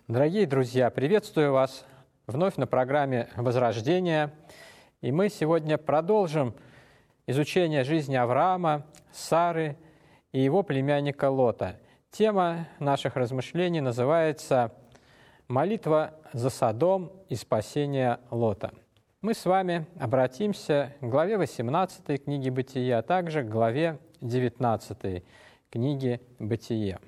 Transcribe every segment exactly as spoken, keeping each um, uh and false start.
Дорогие друзья, приветствую вас вновь на программе «Возрождение». И мы сегодня продолжим изучение жизни Авраама, Сары и его племянника Лота. Тема наших размышлений называется «Молитва за Содом и спасение Лота». Мы с вами обратимся к главе восемнадцатой книги «Бытие», а также к главе девятнадцатой книги «Бытие».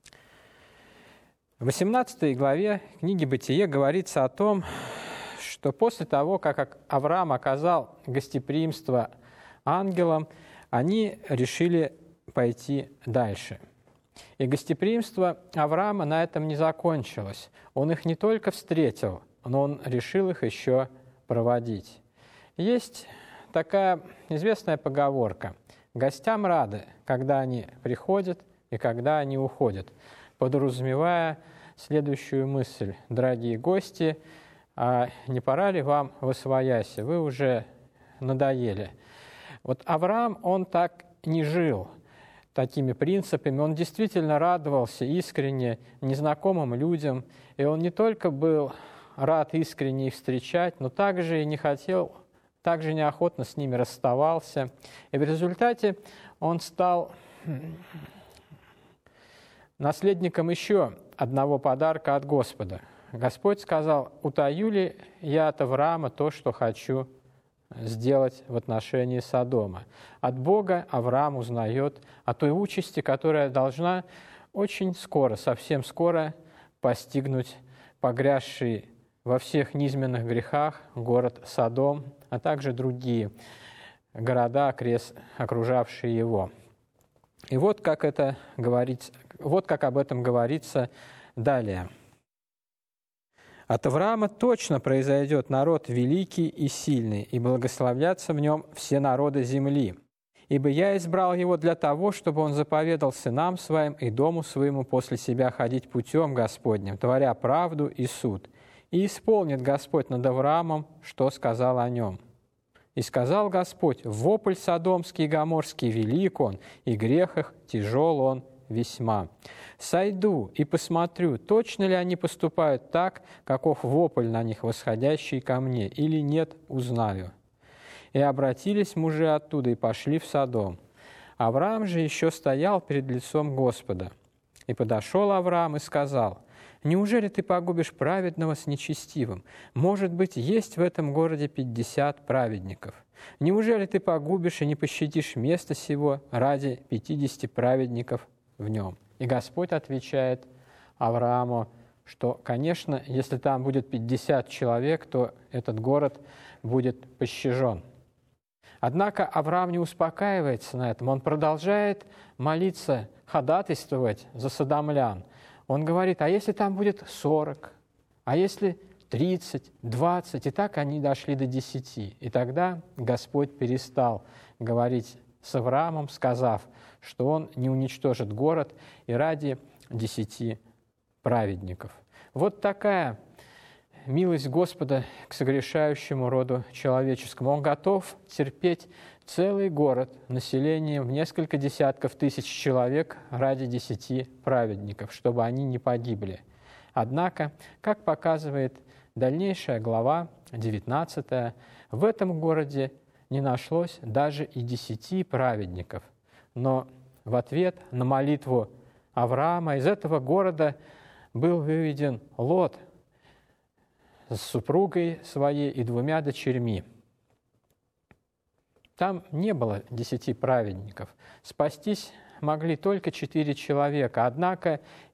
В восемнадцатой главе книги «Бытие» говорится о том, что после того, как Авраам оказал гостеприимство ангелам, они решили пойти дальше. И гостеприимство Авраама на этом не закончилось. Он их не только встретил, но он решил их еще проводить. Есть такая известная поговорка: «Гостям рады, когда они приходят и когда они уходят», подразумевая следующую мысль: дорогие гости, а не пора ли вам восвояси? Вы уже надоели. Вот Авраам, он так не жил такими принципами, он действительно радовался искренне незнакомым людям, и он не только был рад искренне их встречать, но также и не хотел, также неохотно с ними расставался. И в результате он стал наследником еще одного подарка от Господа. Господь сказал: «Утаю ли я от Авраама то, что хочу сделать в отношении Содома?» От Бога Авраам узнает о той участи, которая должна очень скоро, совсем скоро постигнуть погрязший во всех низменных грехах город Содом, а также другие города, окружавшие его. И вот как это говорится, вот как об этом говорится далее. «От Авраама точно произойдет народ великий и сильный, и благословлятся в нем все народы земли. Ибо я избрал его для того, чтобы он заповедал сынам своим и дому своему после себя ходить путем Господним, творя правду и суд. И исполнит Господь над Авраамом, что сказал о нем. И сказал Господь: вопль содомский и гоморский велик он, и грех их тяжел он весьма. Сойду и посмотрю, точно ли они поступают так, каков вопль на них восходящий ко мне, или нет, узнаю. И обратились мужи оттуда и пошли в Содом. Авраам же еще стоял перед лицом Господа. И подошел Авраам и сказал: неужели ты погубишь праведного с нечестивым? Может быть, есть в этом городе пятьдесят праведников. Неужели ты погубишь и не пощадишь место сего ради пятидесяти праведников в нем? И Господь отвечает Аврааму, что, конечно, если там будет пятьдесят человек, то этот город будет пощажен. Однако Авраам не успокаивается на этом. Он продолжает молиться, ходатайствовать за содомлян. Он говорит: а если там будет сорок, а если тридцать, двадцать? И так они дошли до десяти. И тогда Господь перестал говорить с Авраамом, сказав, что он не уничтожит город и ради десяти праведников. Вот такая милость Господа к согрешающему роду человеческому. Он готов терпеть целый город населением в несколько десятков тысяч человек ради десяти праведников, чтобы они не погибли. Однако, как показывает дальнейшая глава, девятнадцатая, в этом городе не нашлось даже и десяти праведников. Но в ответ на молитву Авраама из этого города был выведен Лот с супругой своей и двумя дочерьми. Там не было десяти праведников. Спастись могли только четыре человека. Однако